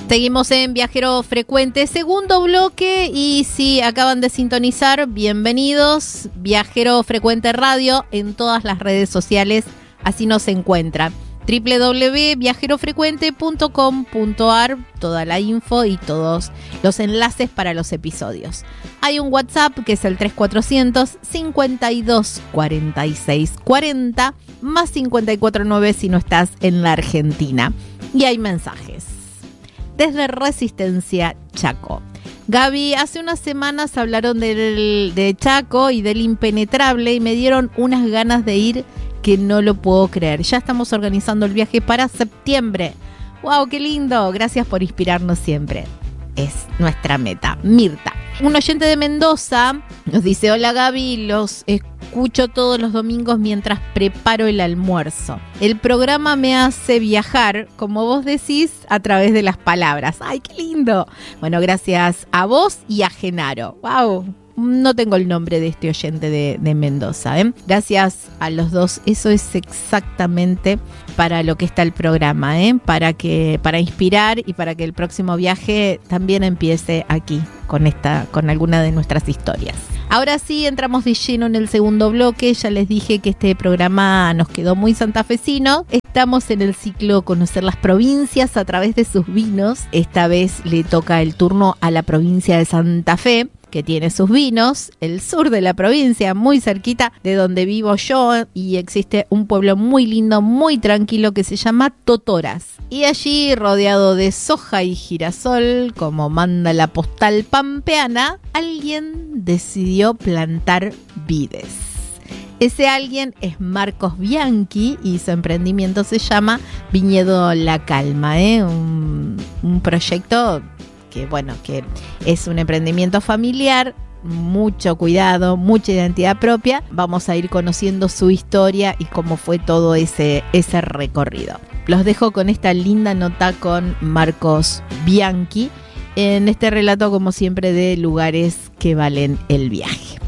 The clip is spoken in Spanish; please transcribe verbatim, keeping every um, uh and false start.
Seguimos en Viajero Frecuente, segundo bloque, y si acaban de sintonizar, bienvenidos. Viajero Frecuente Radio en todas las redes sociales, así nos encuentran. doble u doble u doble u punto viajero frecuente punto com punto a r, toda la info y todos los enlaces para los episodios. Hay un WhatsApp que es el tres cuatrocientos cincuenta y dos cuarenta y seis cuarenta, más cincuenta y cuatro nueve si no estás en la Argentina. Y hay mensajes. Desde Resistencia Chaco. Gaby, hace unas semanas hablaron del, de Chaco y del Impenetrable y me dieron unas ganas de ir que no lo puedo creer. Ya estamos organizando el viaje para septiembre. ¡Wow, qué lindo! Gracias por inspirarnos siempre. Es nuestra meta. Mirta, un oyente de Mendoza, nos dice: hola Gaby, los escucho todos los domingos mientras preparo el almuerzo. El programa me hace viajar, como vos decís, a través de las palabras. ¡Ay, qué lindo! Bueno, gracias a vos y a Genaro. ¡Wow! No tengo el nombre de este oyente de, de Mendoza, ¿eh? Gracias a los dos. Eso es exactamente para lo que está el programa, ¿eh? Para que, para inspirar y para que el próximo viaje también empiece aquí con esta, con alguna de nuestras historias. Ahora sí, entramos de lleno en el segundo bloque. Ya les dije que este programa nos quedó muy santafesino. Estamos en el ciclo Conocer las provincias a través de sus vinos. Esta vez le toca el turno a la provincia de Santa Fe, que tiene sus vinos, el sur de la provincia, muy cerquita de donde vivo yo, y existe un pueblo muy lindo, muy tranquilo, que se llama Totoras. Y allí, rodeado de soja y girasol, como manda la postal pampeana, alguien decidió plantar vides. Ese alguien es Marcos Bianchi y su emprendimiento se llama Viñedo La Calma, ¿eh? un, un proyecto que, bueno, que es un emprendimiento familiar, mucho cuidado, mucha identidad propia. Vamos a ir conociendo su historia y cómo fue todo ese, ese recorrido. Los dejo con esta linda nota con Marcos Bianchi en este relato, como siempre, de lugares que valen el viaje.